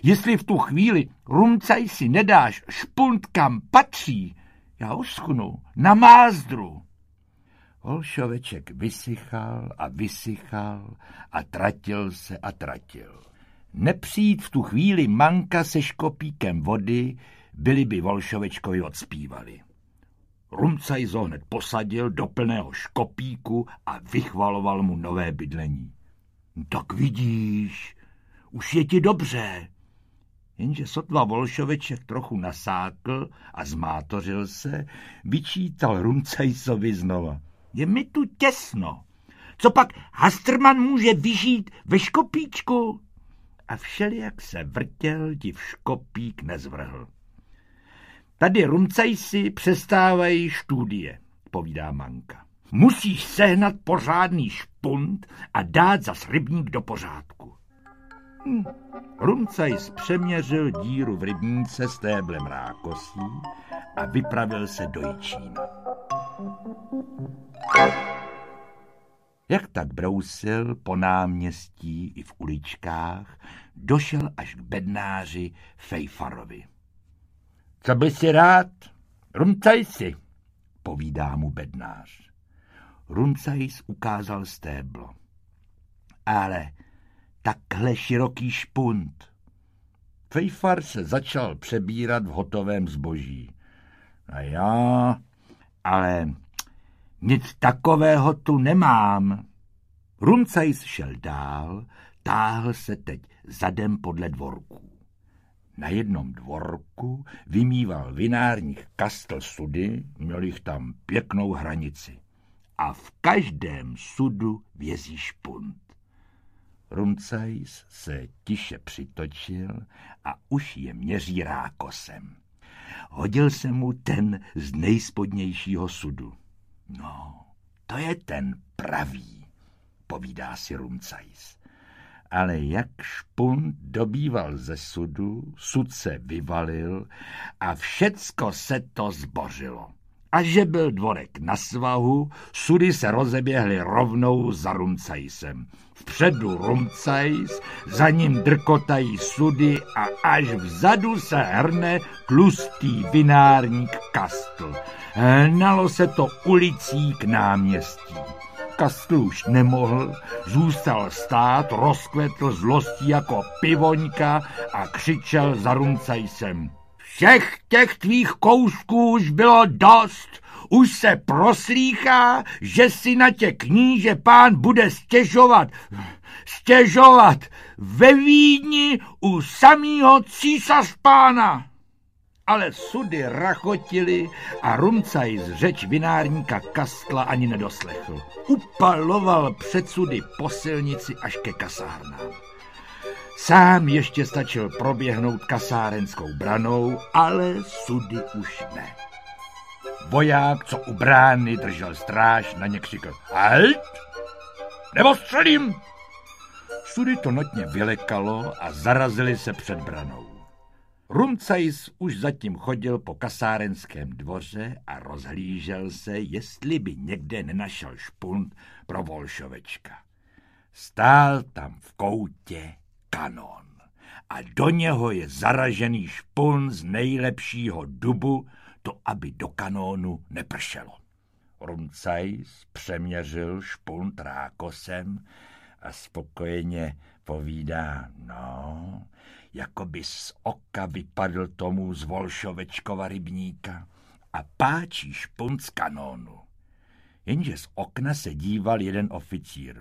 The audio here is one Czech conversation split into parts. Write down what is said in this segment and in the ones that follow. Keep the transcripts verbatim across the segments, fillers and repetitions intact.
Jestli v tu chvíli Rumcaj si nedáš špunt kam patří, já uschnu na mázdru. Volšoveček vysychal a vysychal a tratil se a tratil. Nepřijít v tu chvíli Manka se škopíkem vody, byli by Volšovečkovi odspívali. Rumcaj ho hned posadil do plného škopíku a vychvaloval mu nové bydlení. Tak vidíš, už je ti dobře. Jenže sotva Volšoveček trochu nasákl a zmátořil se, vyčítal Rumcajsovi znova. Je mi tu těsno. Co pak Hastrman může vyžít ve škopíčku? A všelijak se vrtěl, ti v škopík nezvrhl. Tady Rumcajsi přestávají študie, povídá Manka. Musíš sehnat pořádný špunt a dát zas rybník do pořádku. Hm. Rumcajs přeměřil díru v rybníce stéblem rákosí a vypravil se do Jičína. Jak tak brousil po náměstí i v uličkách, došel až k bednáři Fejfarovi. Co by si rád? Rumcajsi, povídá mu bednář. Rumcajs ukázal stéblo. Ale takhle široký špunt. Fejfar se začal přebírat v hotovém zboží. A já, ale nic takového tu nemám. Rumcajs šel dál, táhl se teď zadem podle dvorků. Na jednom dvorku vymýval vinárník Kastl sudy, měl jich tam pěknou hranici. A v každém sudu vězí špunt. Rumcajs se tiše přitočil a už je měří rákosem. Hodil se mu ten z nejspodnějšího sudu. No, to je ten pravý, povídá si Rumcajs. Ale jak špunt dobýval ze sudu, sud se vyvalil a všecko se to zbořilo. A že byl dvorek na svahu, sudy se rozeběhly rovnou za Rumcajsem. Vpředu Rumcajs, za ním drkotají sudy a až vzadu se hrne tlustý vinárník Kastl. Hnalo se to ulicí k náměstí. Kastl už nemohl, zůstal stát, rozkvetl zlostí jako pivoňka a křičel za Rumcajsem. Všech těch tvých kousků už bylo dost, už se proslýchá, že si na tě kníže pán bude stěžovat, stěžovat ve Vídni u samýho císařpána. Ale sudy rachotily a Rumcajs řeč vinárníka Kastla ani nedoslechl. Upaloval před sudy po silnici až ke kasárnám. Sám ještě stačil proběhnout kasárenskou branou, ale sudy už ne. Voják, co u brány držel stráž, na ně křikl halt, nebo střelím. Sudy to notně vylekalo a zarazili se před branou. Rumcajs už zatím chodil po kasárenském dvoře a rozhlížel se, jestli by někde nenašel špunt pro Volšovečka. Stál tam v koutě kanon a do něho je zaražený špunt z nejlepšího dubu, to aby do kanónu nepršelo. Rumcajs přeměřil špunt rákosem a spokojeně povídá, no, jako by z oka vypadl tomu z Volšovečkova rybníka a páčí špunt z kanónu. Jenže z okna se díval jeden oficír.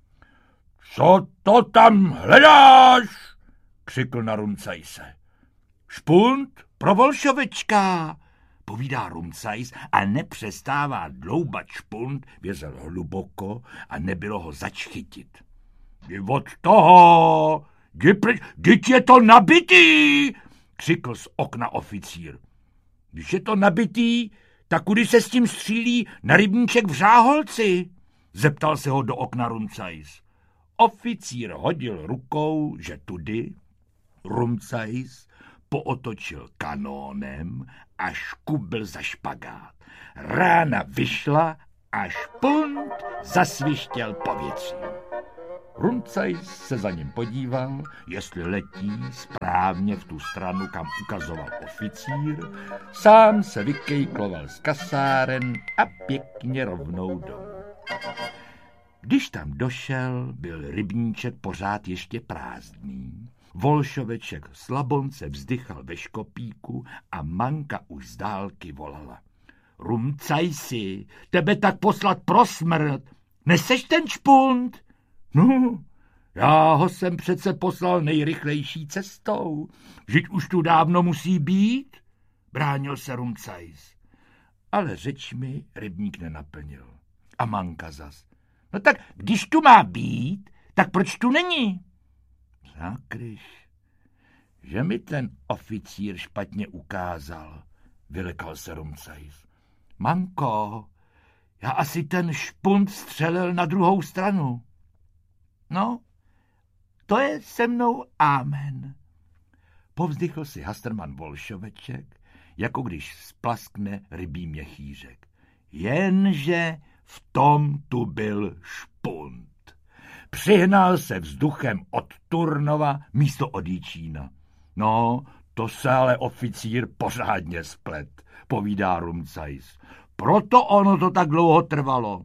Co to tam hledáš? Křikl na Rumcajse. Špunt pro Volšovečka, povídá Rumcajs a nepřestává dloubat špunt, vězel hluboko a nebylo ho zač chytit. Jdi od toho, jdi pryč, vždyť je to nabitý, křikl z okna oficír. Když je to nabitý, tak kudy se s tím střílí na rybníček v Řáholci? Zeptal se ho do okna Rumcajs. Oficír hodil rukou, že tudy. Rumcajs pootočil kanónem a škubil za špagát. Rána vyšla a špunt zasvištěl povětřím. Rumcajs se za ním podíval, jestli letí správně v tu stranu, kam ukazoval oficír, sám se vykejkloval z kasáren a pěkně rovnou domů. Když tam došel, byl rybníček pořád ještě prázdný. Volšoveček slabonce vzdychal ve škopíku a Manka už z dálky volala. Rumcajsi, tebe tak poslat pro smrt. Neseš ten špunt? No, já ho jsem přece poslal nejrychlejší cestou. Vždyť už tu dávno musí být, bránil se Rumcajs. Ale řeč mi rybník nenaplnil. A Manka zas. No tak, když tu má být, tak proč tu není? Zákryš, že mi ten oficír špatně ukázal, vylekal se Rumcajs. Manko, já asi ten špunt střelil na druhou stranu. No, to je se mnou amen. Povzdychl si Hastrman Volšoveček, jako když splaskne rybí měchýřek. Jenže v tom tu byl špunt. Přihnal se vzduchem od Turnova místo od Jičína. No, to se ale oficír pořádně splet, povídá Rumcajs. Proto ono to tak dlouho trvalo.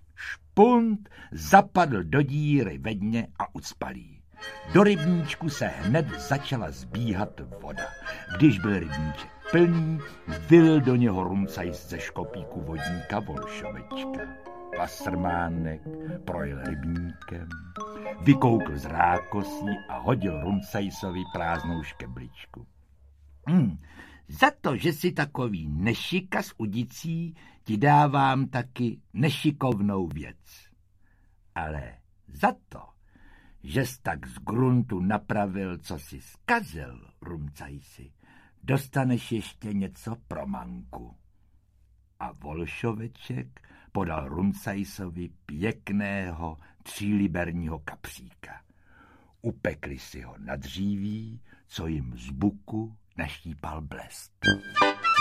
Špunt zapadl do díry ve dně a ucpalý. Do rybníčku se hned začala zbíhat voda. Když byl rybníček plný, vylil do něho Rumcajs ze škopíku vodníka Volšovečka. Wassermánek projel rybníkem, vykoukl z rákosí a hodil Rumcajsovi prázdnou škebličku. Hmm, za to, že jsi takový nešikas udicí, ti dávám taky nešikovnou věc. Ale za to, že jsi tak z gruntu napravil, co jsi zkazil, Rumcajsi, dostaneš ještě něco pro Manku. A Volšoveček podal Rumcajsovi pěkného tříliberního kapříka. Upekli si ho na dříví, co jim z buku naštípal blesk.